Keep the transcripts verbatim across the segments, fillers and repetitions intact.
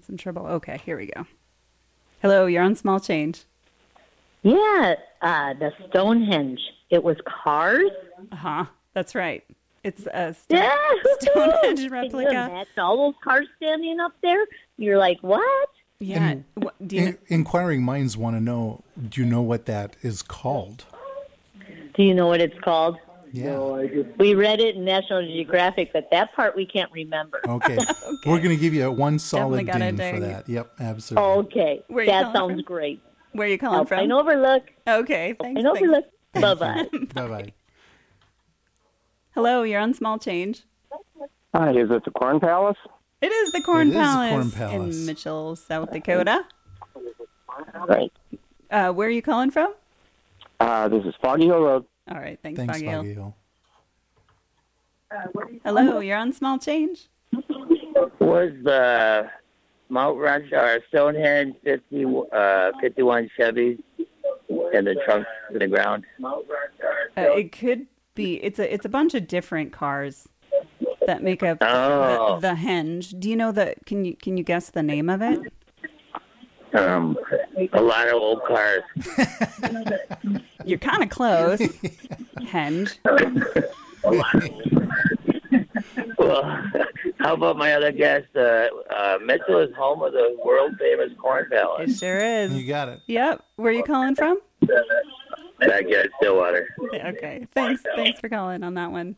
having some trouble. Okay, here we go. Hello, you're on Small Change. Yeah, uh, the Stonehenge. It was cars. Uh-huh, that's right. It's a Stone- Yeah. Stonehenge Can you replica. imagine all those cars standing up there? You're like, what? Yeah. And What, do you in- know? inquiring minds want to know, do you know what that is called? Do you know what it's called? Yeah. We read it in National Geographic, but that part we can't remember. Okay. We're going to give you a one solid got a ding for ding. that. Yep, absolutely. Okay, Where are you that calling sounds from? great. Where are you calling from? Alpine Overlook. Okay, thanks. Alpine thanks. Overlook. Thank you. Bye-bye. Bye-bye. Hello, you're on Small Change. Hi, is it the Corn Palace? It is the Corn, It is the Palace, Corn Palace. in Mitchell, South Dakota. Right. Uh, where are you calling from? Uh, this is Foggy Hill Road. All right, thanks, Thanks, Foggy Hill. Foggy Hill. Hello, you're on Small Change. Was the Mount Rushmore or Stonehenge fifty, uh, fifty-one Chevy in the trunk to the ground? Uh, it could be. It's a. It's a bunch of different cars that make up Oh. the, the henge. Do you know the? Can you can you guess the name of it? Um, a lot of old cars. You're kind of close. Henge. Well, how about my other guess? Uh, uh, Mitchell is home of the world famous Corn It Palace. sure is. You got it. Yep. Where are you calling from? Back here at Stillwater. Okay. Thanks. Thanks for calling on that one.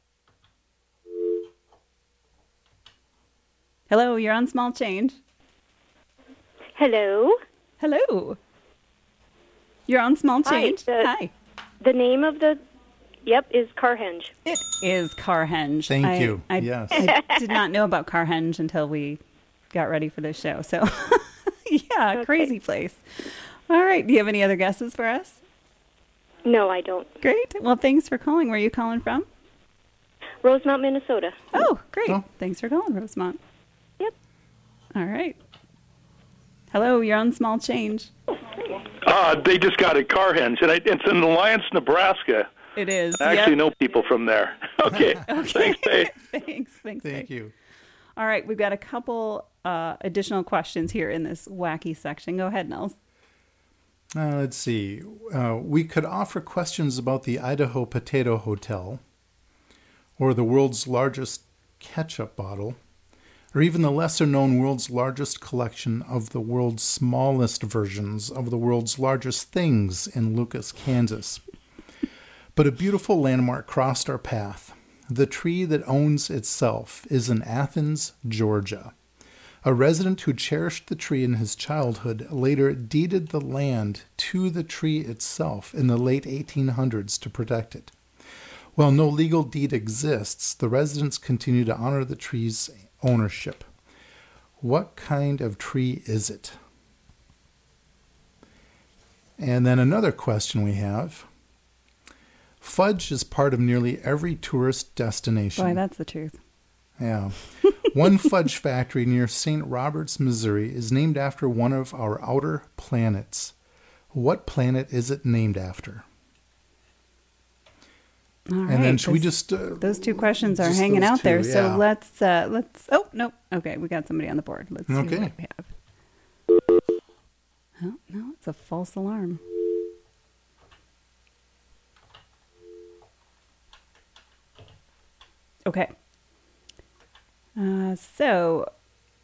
Hello, you're on Small Change. Hello. Hello. You're on Small Hi, Change. the- Hi. The name of the, yep, is Carhenge. It is Carhenge. Thank I, you. I, Yes. I did not know about Carhenge until we got ready for this show. So, yeah, Okay. crazy place. All right. Do you have any other guesses for us? No, I don't. Great. Well, thanks for calling. Where are you calling from? Rosemount, Minnesota. Oh, great. Oh. Thanks for calling, Rosemont. Yep. All right. Hello, you're on Small Change. Uh, they just got a Carhenge, and I, it's in Alliance, Nebraska. It is. I actually Yep. know people from there. Okay. Okay. Thanks, Dave. thanks. Thanks. Thank Dave. you. All right. We've got a couple uh, additional questions here in this wacky section. Go ahead, Nels. Uh, let's see. Uh, we could offer questions about the Idaho Potato Hotel, or the world's largest ketchup bottle, or even the lesser-known world's largest collection of the world's smallest versions of the world's largest things in Lucas, Kansas. But a beautiful landmark crossed our path. The tree that owns itself is in Athens, Georgia. A resident who cherished the tree in his childhood later deeded the land to the tree itself in the late eighteen hundreds to protect it. While no legal deed exists, the residents continue to honor the tree's ownership. What kind of tree is it? And then another question we have. Fudge is part of nearly every tourist destination. Boy, that's the truth. Yeah. One fudge factory near Saint Roberts, Missouri is named after one of our outer planets. What planet is it named after? All right. And then should we this- just... Uh, Those two questions are just hanging those out there. two, So yeah. let's uh, let's. Oh no. Okay, we got somebody on the board. Let's see Okay. what we have. Oh no, it's a false alarm. Okay. Uh, so,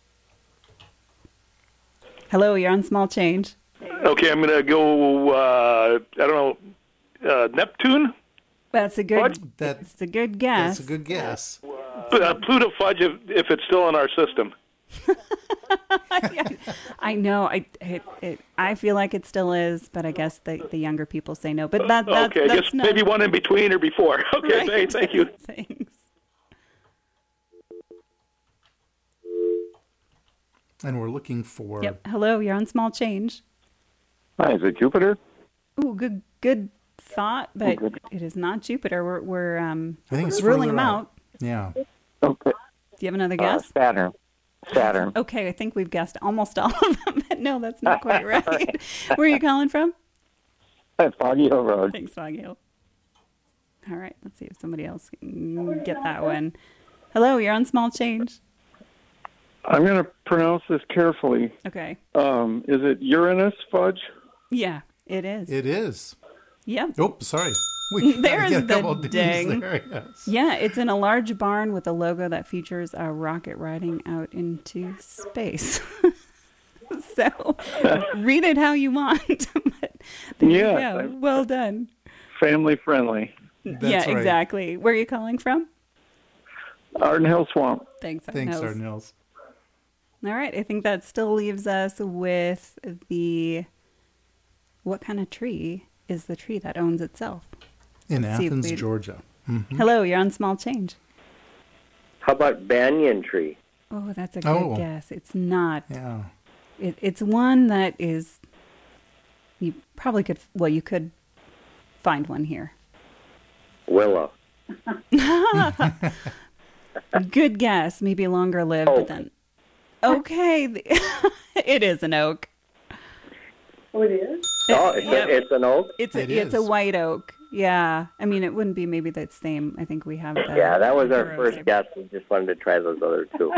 hello, you're on Small Change. Okay, I'm going to go, uh, I don't know, uh, Neptune? That's a good. Fudge? That- It's a good guess. That's a good guess. Uh, Pluto Fudge, if, if it's still in our system. I know. I it, it, I feel like it still is, but I guess the, the younger people say no. But that, that okay, I that's guess not, maybe one in between or before. Okay, right. thank, thank you. Thanks. And we're looking for... Yep. Hello, you're on Small Change. Hi, is it Jupiter? Ooh, good good thought, but good. it is not Jupiter. We're we're um I think it's ruling further them out. out. Yeah. Okay. Do you have another Uh, guess? Saturn. Saturn. Okay, I think we've guessed almost all of them, but no, that's not quite right. Where are you calling from? At Foggy Hill Road. Thanks, Foggy Hill. All right, let's see if somebody else can get that one. Hello, you're on Small Change. I'm going to pronounce this carefully. Okay. Um, is it Uranus fudge? Yeah, it is. It is. Yep. Oh, sorry. We gotta There's get a the couple dings ding. there, yes. Yeah, it's in a large barn with a logo that features a rocket riding out into space. So read it how you want. But there Yeah, you go. I'm- Well done. Family friendly. That's yeah, right. exactly. Where are you calling from? Arden Hill Swamp. Thanks, Thanks, Arnels. Arnels. All right. I think that still leaves us with the what kind of tree is the tree that owns itself? In Let's see if Athens, we- Georgia. Mhm. Hello, you're on Small Change. How about banyan tree? Oh, that's a good Oh. guess. It's not. Yeah. It, it's one that is. You probably could. Well, you could find one here. Willow. Good guess. Maybe longer lived Oak. than. Okay, it is an oak. Oh, it is? Oh, it's, Yep. a, it's an oak? It's a, It it's a is. white oak. Yeah, I mean it wouldn't be maybe the same. I think we have the. Yeah, that was our the first rose. guess. We just wanted to try those other two.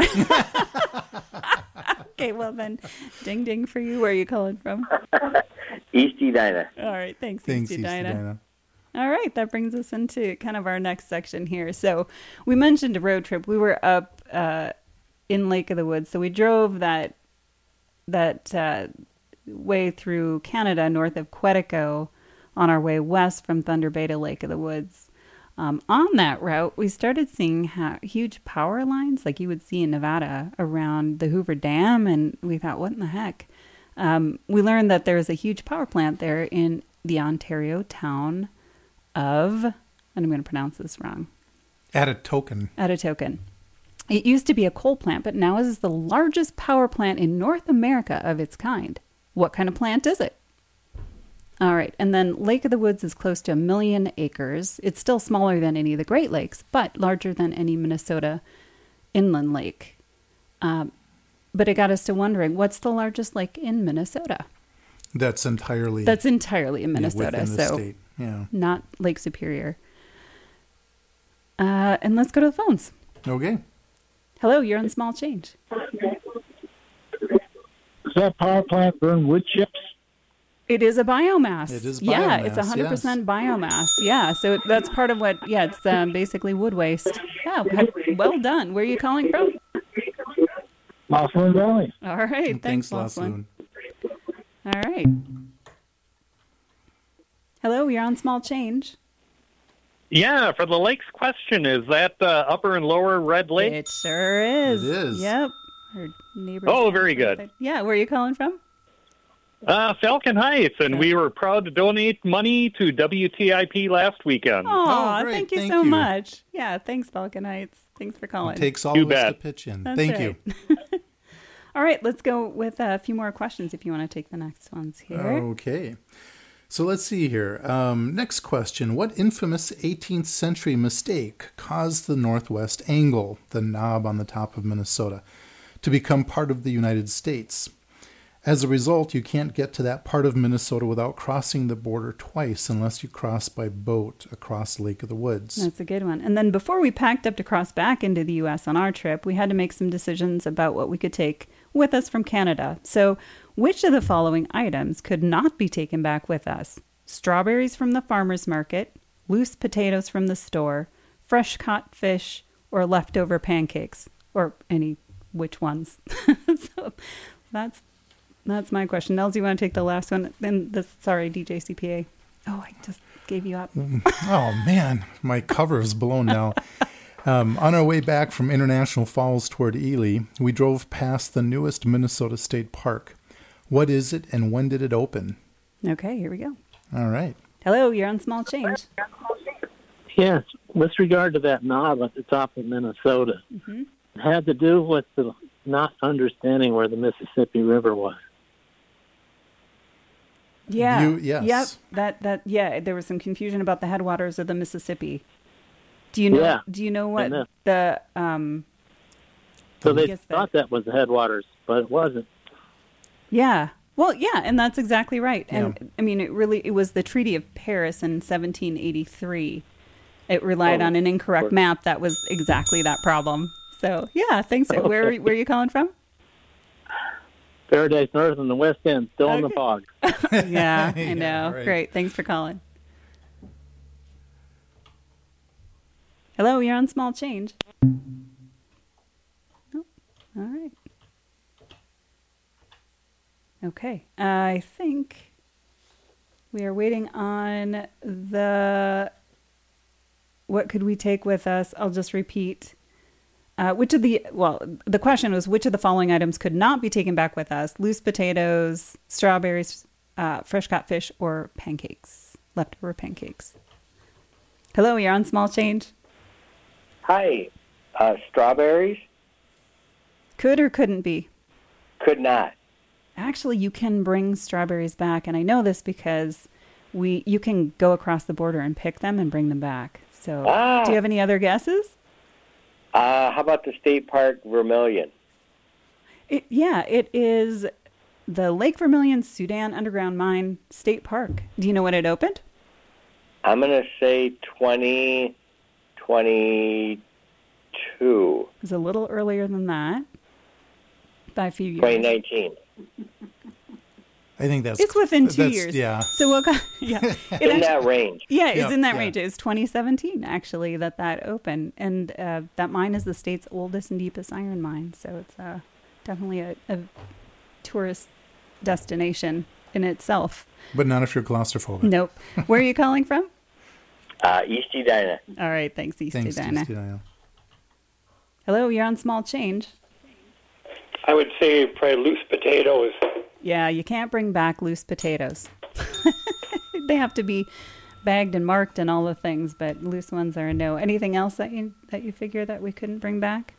Okay, well then, ding ding for you. Where are you calling from? East Edina. All right, thanks, Thanks, East East Edina. Edina. All right, that brings us into kind of our next section here. So we mentioned a road trip. We were up uh, in Lake of the Woods, so we drove that that uh, way through Canada, north of Quetico, on our way west from Thunder Bay to Lake of the Woods. Um, on that route, we started seeing how huge power lines, like you would see in Nevada, around the Hoover Dam, and we thought, what in the heck? Um, we learned that there's a huge power plant there in the Ontario town of, and I'm going to pronounce this wrong, Add a token. Atatokan. It used to be a coal plant, but now is the largest power plant in North America of its kind. What kind of plant is it? All right, and then Lake of the Woods is close to a million acres. It's still smaller than any of the Great Lakes, but larger than any Minnesota inland lake. Um, but it got us to wondering, what's the largest lake in Minnesota? That's entirely That's entirely in yeah, Minnesota, within the so state. Yeah. not Lake Superior. Uh, and let's go to the phones. Okay. Hello, you're on Small Change. Does that power plant burn wood chips? It is a biomass. It is Yeah, biomass, it's one hundred percent biomass. Yeah, so it- that's part of what, yeah, it's um, basically wood waste. Yeah, well done. Where are you calling from? Laughlin Valley. All right, thanks, Thanks, Laughlin. Laughlin. All right. Hello, you're on Small Change. Yeah, for the lakes question, is that uh, Upper and Lower Red Lake? It sure is. It is. Yep. Our neighbors. Oh, very good. Yeah, where are you calling from? Uh, Falcon Heights, and we were proud to donate money to W T I P last weekend. Aw, Oh, great. thank you Thank so you. much. Yeah, thanks, Falcon Heights. Thanks for calling. It takes all You of us to bet. pitch in. That's Thank right. you. All right, let's go with a few more questions if you want to take the next ones here. Okay. So let's see here. Um, next question. What infamous eighteenth century mistake caused the Northwest Angle, the knob on the top of Minnesota, to become part of the United States? As a result, you can't get to that part of Minnesota without crossing the border twice unless you cross by boat across Lake of the Woods. That's a good one. And then before we packed up to cross back into the U S on our trip, we had to make some decisions about what we could take with us from Canada. So which of the following items could not be taken back with us? Strawberries from the farmer's market, loose potatoes from the store, fresh caught fish, or leftover pancakes? Or any, which ones? So that's that's my question. Nels, you want to take the last one? Then the, sorry, D J C P A. Oh, I just gave you up. Oh, man, my cover is blown now. Um, on our way back from International Falls toward Ely, we drove past the newest Minnesota State Park. What is it and when did it open? Okay, here we go. All right. Hello, you're on Small Change. Yes, with regard to that knob at the top of Minnesota, Mm-hmm. it had to do with the not understanding where the Mississippi River was. Yeah. You- yes. Yep. That that yeah. There was some confusion about the headwaters of the Mississippi. Do you know? Yeah. Do you know what I know. the um? So I they guess thought that was the headwaters, but it wasn't. Yeah. Well, yeah, and that's exactly right. And Yeah. I mean, it really it was the Treaty of Paris in seventeen eighty-three. It relied Oh, on an incorrect of course. map that was exactly that problem. So yeah, thanks. Okay. Where where are you calling from? Paradise North and the West End, still in the Okay. fog. Yeah, I Yeah, know. right. Great. Thanks for calling. Hello, you're on Small Change. Oh, all right. Okay. I think we are waiting on the what could we take with us? I'll just repeat. Uh, which of the, well, the question was which of the following items could not be taken back with us? Loose potatoes, strawberries, uh, fresh caught fish, or pancakes, leftover pancakes. Hello, you're on Small Change. Hi. Uh, strawberries? Could or couldn't be? Could not. Actually, you can bring strawberries back, and I know this because we you can go across the border and pick them and bring them back. So, Ah. do you have any other guesses? Uh, how about the State Park Vermilion? It, yeah, it is the Lake Vermilion Sudan Underground Mine State Park. Do you know when it opened? I'm going to say twenty twenty-two. It was a little earlier than that, by a few years. twenty nineteen. I think that's It's within two that's- years. Yeah. So we'll go, yeah. It In actually- that range. Yeah, it's Yeah, in that yeah. range. It was twenty seventeen, actually, that that opened. And uh, that mine is the state's oldest and deepest iron mine. So it's uh, definitely a, a tourist destination in itself. But not if you're claustrophobic. Nope. Where are you calling from? Uh, East Edina. All right, thanks, East Thanks, Edina. East Edina. Hello, you're on Small Change. I would say probably loose potatoes. Yeah, you can't bring back loose potatoes. They have to be bagged and marked and all the things, but loose ones are a no. Anything else that you that you figure that we couldn't bring back?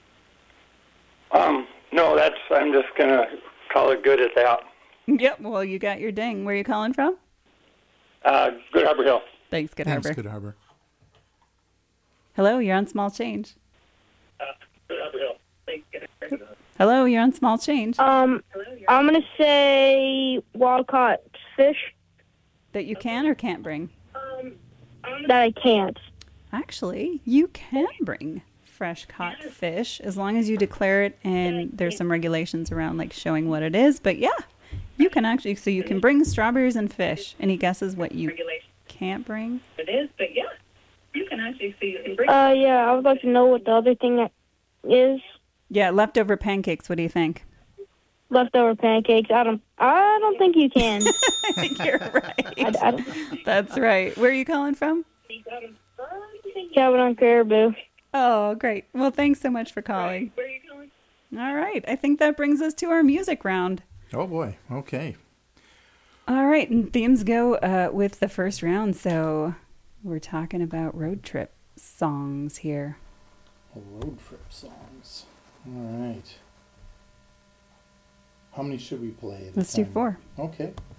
Um, no, that's. I'm just gonna call it good at that. Yep. Well, you got your ding. Where are you calling from? Uh, Good Harbor Hill. Thanks, Good Thanks, Harbor. Good Harbor. Hello, you're on Small Change. Uh, Good Harbor Hill. Hello, you're on Small Change. Um, I'm gonna say wild caught fish That you can or can't bring? that I can't. Actually, you can bring fresh caught fish as long as you declare it, and there's some regulations around like showing what it is. But yeah, you can actually. So you can bring strawberries and fish. Any guesses what you can't bring? It is, but yeah, you can actually see you can bring. Uh, yeah, I would like to know what the other thing that is. Yeah, leftover pancakes. What do you think? Leftover pancakes. I don't. I don't think you can. You're right. I, I don't. That's right. Where are you calling from? Cabin on Caribou. Oh, great. Well, thanks so much for calling. Where are you going? All right. I think that brings us to our music round. Oh boy. Okay. All right. And themes go uh, with the first round. So we're talking about road trip songs here. Road trip songs. All right. How many should we play? this Let's do time? four. Okay.